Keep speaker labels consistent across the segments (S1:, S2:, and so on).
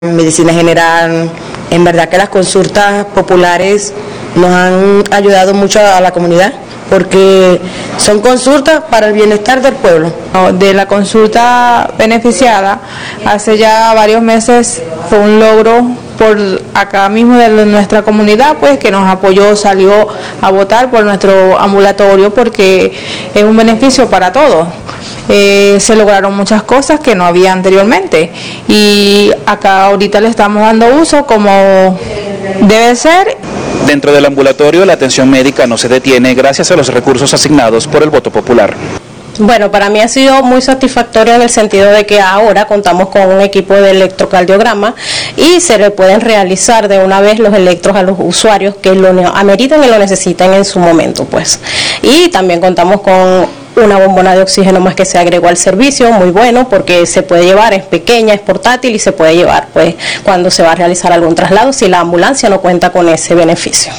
S1: Medicina general, en verdad que las consultas populares nos han ayudado mucho a la comunidad, porque son consultas para el bienestar del pueblo.
S2: De la consulta beneficiada, hace ya varios meses fue un logro por acá mismo de nuestra comunidad, pues que nos apoyó, salió a votar por nuestro ambulatorio, porque es un beneficio para todos. Se lograron muchas cosas que no había anteriormente y acá ahorita le estamos dando uso como debe ser.
S3: Dentro del ambulatorio la atención médica no se detiene gracias a los recursos asignados por el voto popular.
S4: Bueno, para mí ha sido muy satisfactorio en el sentido de que ahora contamos con un equipo de electrocardiograma y se le pueden realizar de una vez los electros a los usuarios que lo ameritan y lo necesitan en su momento, pues. Y también contamos con una bombona de oxígeno más que se agregó al servicio, muy bueno, porque se puede llevar, es pequeña, es portátil y se puede llevar pues cuando se va a realizar algún traslado si la ambulancia no cuenta con ese beneficio.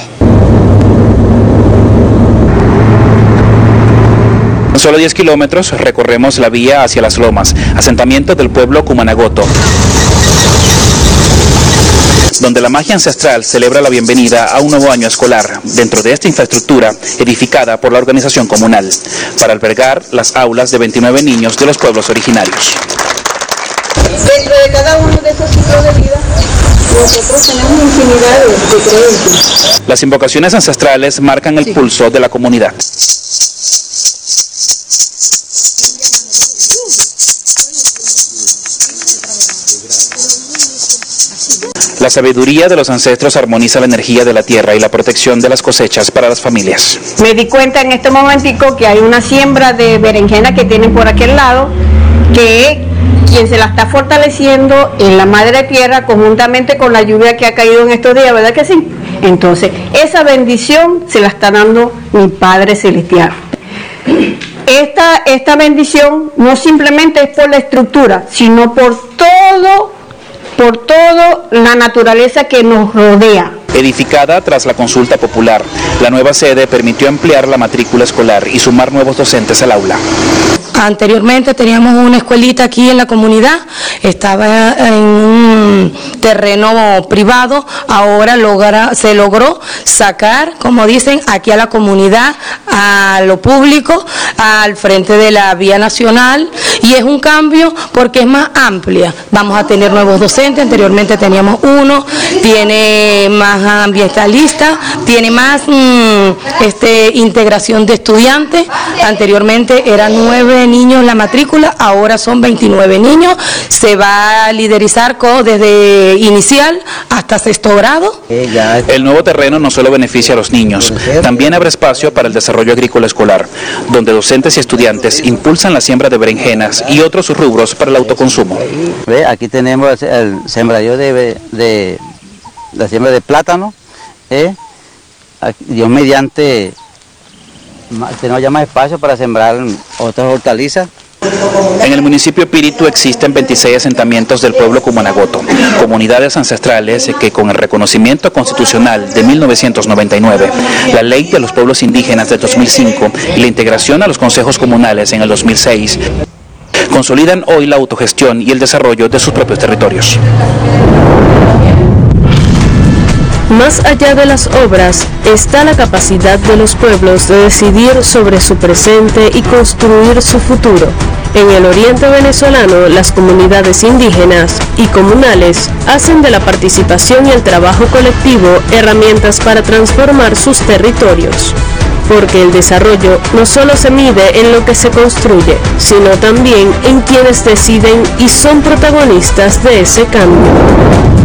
S3: En solo 10 kilómetros recorremos la vía hacia Las Lomas, asentamiento del pueblo Cumanagoto, donde la magia ancestral celebra la bienvenida a un nuevo año escolar dentro de esta infraestructura edificada por la organización comunal, para albergar las aulas de 29 niños de los pueblos originarios.
S5: Dentro de cada uno de esos ciclos de vida, nosotros tenemos infinidad de creencias.
S3: Las invocaciones ancestrales marcan el pulso de la comunidad. La sabiduría de los ancestros armoniza la energía de la tierra y la protección de las cosechas para las familias.
S5: Me di cuenta en este momentico que hay una siembra de berenjena que tienen por aquel lado, que quien se la está fortaleciendo en la madre tierra conjuntamente con la lluvia que ha caído en estos días, ¿verdad que sí? Entonces, esa bendición se la está dando mi Padre Celestial. Esta bendición no simplemente es por la estructura, sino por todo la naturaleza que nos rodea.
S3: Edificada tras la consulta popular, la nueva sede permitió ampliar la matrícula escolar y sumar nuevos docentes al aula.
S6: Anteriormente teníamos una escuelita aquí en la comunidad, estaba en un terreno privado, ahora se logró sacar, como dicen, aquí a la comunidad, a lo público, al frente de la vía nacional, y es un cambio porque es más amplia. Vamos a tener nuevos docentes, anteriormente teníamos uno, tiene más ambientalista, tiene más integración de estudiantes. Anteriormente eran 9 niños la matrícula, ahora son 29 niños, se va a liderizar desde inicial hasta 6º grado.
S3: El nuevo terreno no solo beneficia a los niños, también abre espacio para el desarrollo agrícola escolar, donde docentes y estudiantes impulsan la siembra de berenjenas y otros rubros para el autoconsumo.
S7: Aquí tenemos el sembradío de la siembra de plátano, Dios mediante tenemos ya más espacio para sembrar otras hortalizas.
S3: En el municipio Píritu existen 26 asentamientos del pueblo Cumanagoto, comunidades ancestrales que con el reconocimiento constitucional de 1999, la ley de los pueblos indígenas de 2005 y la integración a los consejos comunales en el 2006, consolidan hoy la autogestión y el desarrollo de sus propios territorios.
S8: Más allá de las obras, está la capacidad de los pueblos de decidir sobre su presente y construir su futuro. En el oriente venezolano, las comunidades indígenas y comunales hacen de la participación y el trabajo colectivo herramientas para transformar sus territorios. Porque el desarrollo no solo se mide en lo que se construye, sino también en quienes deciden y son protagonistas de ese cambio.